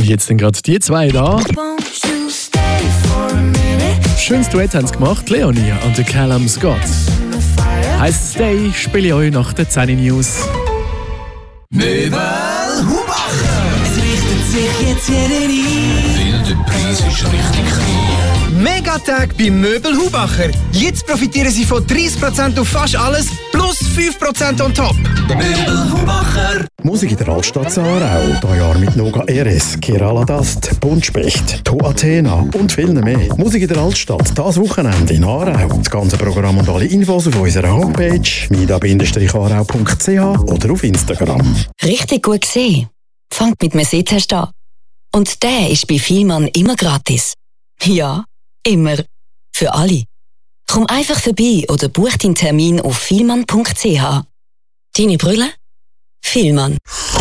Jetzt sind gerade die zwei da. Schönes Duett haben sie gemacht, Leonie und der Callum Scott. Heisst Stay, spiele ich euch nach den 10 News. Möbel Hubacher. Es richtet sich jetzt jeder ein. Weil der Preis ist richtig klein. Megatag bei Möbel Hubacher. Jetzt profitieren Sie von 30% auf fast alles plus 5% on top. Möbel Hubacher. Musik in der Altstadt Aarau. Dieses Jahr mit Noga Eres, Kerala Dust, Buntspecht, To Athena und viel mehr. Musik in der Altstadt, das Wochenende in Aarau. Das ganze Programm und alle Infos auf unserer Homepage mida-aarau.ch oder auf Instagram. Richtig gut gesehen. Fangt mit einem Sitztest an. Und der ist bei Vielmann immer gratis. Ja, immer. Für alle. Komm einfach vorbei oder buch deinen Termin auf vielmann.ch. Deine Brille? Vielmann.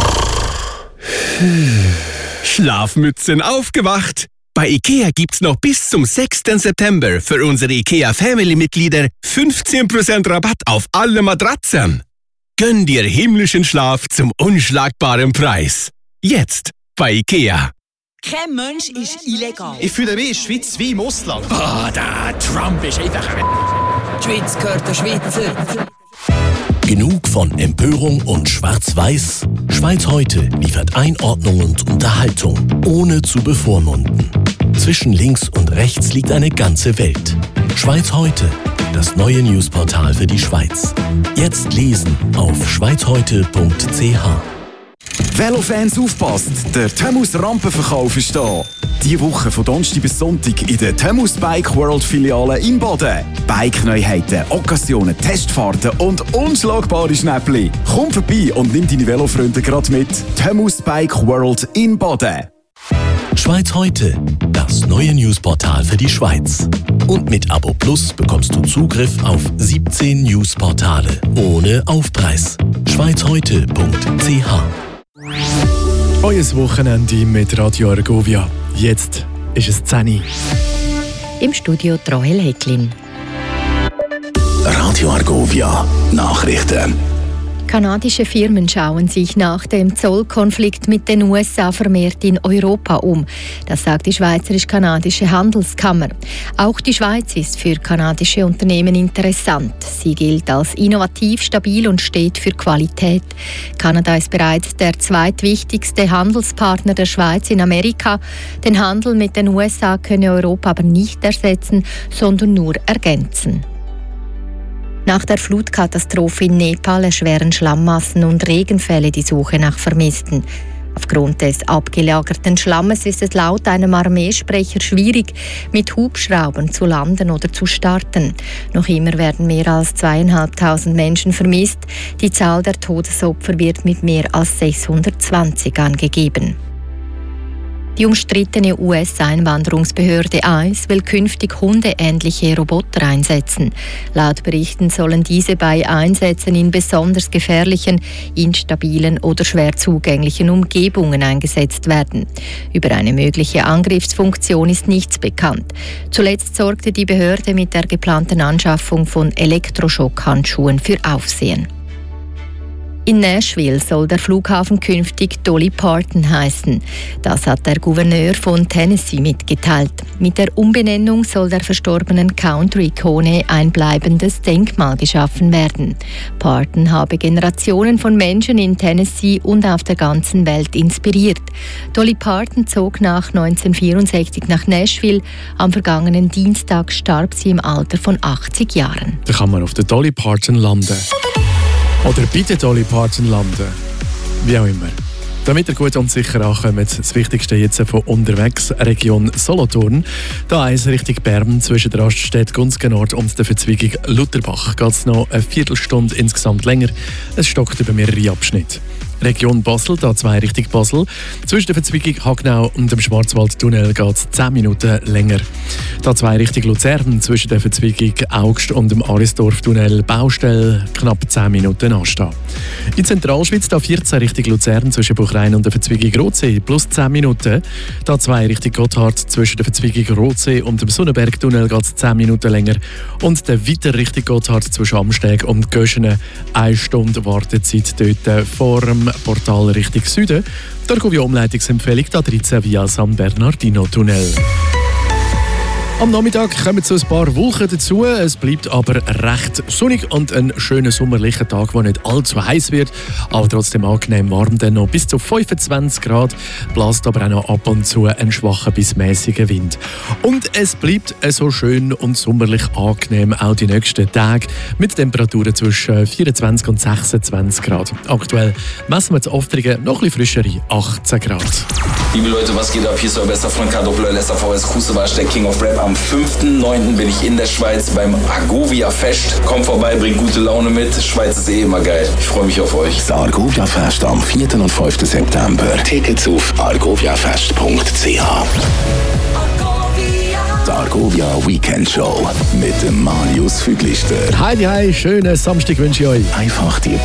Schlafmützen aufgewacht! Bei IKEA gibt's noch bis zum 6. September für unsere IKEA Family-Mitglieder 15% Rabatt auf alle Matratzen. Gönn dir himmlischen Schlaf zum unschlagbaren Preis. Jetzt bei IKEA. Kein Mensch ist illegal. Ich fühle mich in der Schweiz wie im Ausland. Der Trump ist einfach... Die Schweiz gehört der Schweizer. Genug von Empörung und Schwarz-Weiß? Schweiz heute liefert Einordnung und Unterhaltung, ohne zu bevormunden. Zwischen links und rechts liegt eine ganze Welt. Schweiz heute, das neue Newsportal für die Schweiz. Jetzt lesen auf schweizheute.ch. Velofans aufpasst, der Themus Rampenverkauf ist da. Diese Woche von Donnerstag bis Sonntag in der Themus Bike World Filiale in Baden. Bike-Neuheiten, Occasionen, Testfahrten und unschlagbare Schnäppli. Komm vorbei und nimm deine Velofreunde gerade mit. Themus Bike World in Baden. Schweiz heute, das neue Newsportal für die Schweiz. Und mit Abo Plus bekommst du Zugriff auf 17 Newsportale ohne Aufpreis. schweizheute.ch. Euer Wochenende mit Radio Argovia. Jetzt ist es 10. Im Studio Rahel Hecklin. Radio Argovia, Nachrichten. Kanadische Firmen schauen sich nach dem Zollkonflikt mit den USA vermehrt in Europa um. Das sagt die Schweizerisch-Kanadische Handelskammer. Auch die Schweiz ist für kanadische Unternehmen interessant. Sie gilt als innovativ, stabil und steht für Qualität. Kanada ist bereits der zweitwichtigste Handelspartner der Schweiz in Amerika. Den Handel mit den USA könne Europa aber nicht ersetzen, sondern nur ergänzen. Nach der Flutkatastrophe in Nepal erschweren Schlammmassen und Regenfälle die Suche nach Vermissten. Aufgrund des abgelagerten Schlammes ist es laut einem Armeesprecher schwierig, mit Hubschraubern zu landen oder zu starten. Noch immer werden mehr als 2'500 Menschen vermisst. Die Zahl der Todesopfer wird mit mehr als 620 angegeben. Die umstrittene US-Einwanderungsbehörde ICE will künftig hundeähnliche Roboter einsetzen. Laut Berichten sollen diese bei Einsätzen in besonders gefährlichen, instabilen oder schwer zugänglichen Umgebungen eingesetzt werden. Über eine mögliche Angriffsfunktion ist nichts bekannt. Zuletzt sorgte die Behörde mit der geplanten Anschaffung von Elektroschockhandschuhen für Aufsehen. In Nashville soll der Flughafen künftig Dolly Parton heißen. Das hat der Gouverneur von Tennessee mitgeteilt. Mit der Umbenennung soll der verstorbenen Country-Ikone ein bleibendes Denkmal geschaffen werden. Parton habe Generationen von Menschen in Tennessee und auf der ganzen Welt inspiriert. Dolly Parton zog nach 1964 nach Nashville. Am vergangenen Dienstag starb sie im Alter von 80 Jahren. Da kann man auf der Dolly Parton landen. Oder bei der Dolly Parton landen. Wie auch immer. Damit ihr gut und sicher ankommt, das Wichtigste jetzt von unterwegs, Region Solothurn. Da eins Richtung Bern zwischen der Raststätte Gunzgen-Nord und der Verzweigung Lutherbach. Geht es noch eine Viertelstunde insgesamt länger. Es stockt über mehrere Abschnitte. Region Basel, da 2 Richtung Basel. Zwischen der Verzweigung Hagnau und dem Schwarzwaldtunnel geht es 10 Minuten länger. Da 2 Richtung Luzern, zwischen der Verzweigung Augst und dem Arisdorf-Tunnel Baustelle knapp 10 Minuten anstehen. In Zentralschweiz da 14 Richtung Luzern, zwischen Buchrein und der Verzweigung Rotsee plus 10 Minuten. Da 2 Richtung Gotthard, zwischen der Verzweigung Rotsee und dem Sonnenbergtunnel geht es 10 Minuten länger. Und der weiter Richtung Gotthard zwischen Amsteg und Göschenen 1 Stunde Wartezeit dort vor dem Portal Richtung Süden. Die Argovia-Umleitungsempfehlung da 13 via San Bernardino-Tunnel. Am Nachmittag kommen so ein paar Wolken dazu. Es bleibt aber recht sonnig und ein schöner sommerlicher Tag, der nicht allzu heiß wird, aber trotzdem angenehm warm. Dann noch bis zu 25 Grad, bläst aber auch noch ab und zu ein schwacher bis mäßiger Wind. Und es bleibt so schön und sommerlich angenehm auch die nächsten Tage mit Temperaturen zwischen 24 und 26 Grad. Aktuell messen wir zu Oftringen noch ein bisschen frischere 18 Grad. Liebe Leute, was geht ab? Hier ist euer bester Freund K-Doppler, Lester VS Crucible, der King of Rap. Am 5.9. bin ich in der Schweiz beim Argovia Fest. Kommt vorbei, bringt gute Laune mit. Schweiz ist immer geil. Ich freue mich auf euch. Das Argovia Fest am 4. und 5. September. Tickets auf argoviafest.ch. Die Argovia Weekend Show mit dem Marius Füglister. Hi, schönen Samstag wünsche ich euch. Einfach die